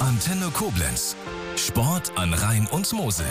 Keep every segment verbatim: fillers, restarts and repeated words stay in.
Antenne Koblenz. Sport an Rhein und Mosel.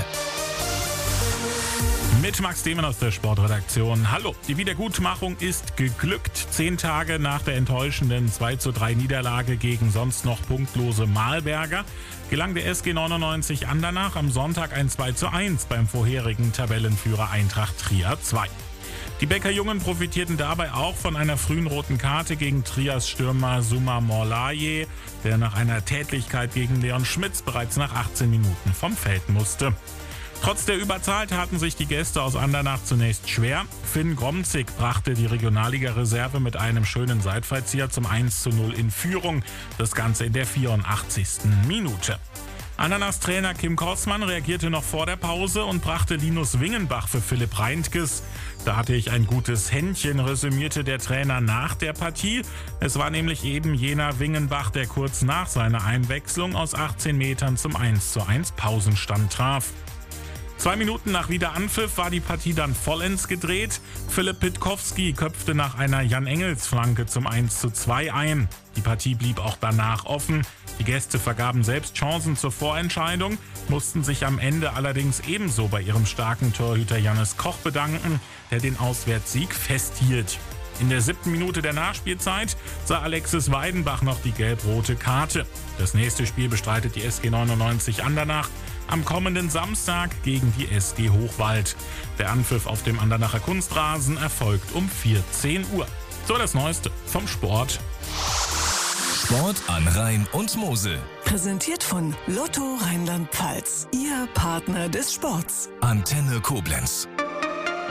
Mit Max Demann aus der Sportredaktion. Hallo, die Wiedergutmachung ist geglückt. Zehn Tage nach der enttäuschenden zwei zu drei Niederlage gegen sonst noch punktlose Mahlberger gelang der S G neunundneunzig Andernach am Sonntag ein zwei zu eins beim vorherigen Tabellenführer Eintracht Trier zwei. Die Bäckerjungen profitierten dabei auch von einer frühen roten Karte gegen Triers Stürmer Suma Morlaye, der nach einer Tätlichkeit gegen Leon Schmitz bereits nach achtzehn Minuten vom Feld musste. Trotz der Überzahl taten sich die Gäste aus Andernach zunächst schwer. Finn Gromzig brachte die Regionalliga-Reserve mit einem schönen Seitfallzieher zum eins zu null in Führung. Das Ganze in der vierundachtzigsten Minute. Andernachs Trainer Kim Korsmann reagierte noch vor der Pause und brachte Linus Wingenbach für Philipp Reintges. Da hatte ich ein gutes Händchen, resümierte der Trainer nach der Partie. Es war nämlich eben jener Wingenbach, der kurz nach seiner Einwechslung aus achtzehn Metern zum eins zu eins Pausenstand traf. Zwei Minuten nach Wiederanpfiff war die Partie dann vollends gedreht. Philipp Pitkowski köpfte nach einer Jan-Engels-Flanke zum eins zu zwei ein. Die Partie blieb auch danach offen. Die Gäste vergaben selbst Chancen zur Vorentscheidung, mussten sich am Ende allerdings ebenso bei ihrem starken Torhüter Jannis Koch bedanken, der den Auswärtssieg festhielt. In der siebten Minute der Nachspielzeit sah Alexis Weidenbach noch die gelb-rote Karte. Das nächste Spiel bestreitet die S G neunundneunzig Andernach am kommenden Samstag gegen die S G Hochwald. Der Anpfiff auf dem Andernacher Kunstrasen erfolgt um vierzehn Uhr. So das Neueste vom Sport. Sport an Rhein und Mosel. Präsentiert von Lotto Rheinland-Pfalz. Ihr Partner des Sports. Antenne Koblenz.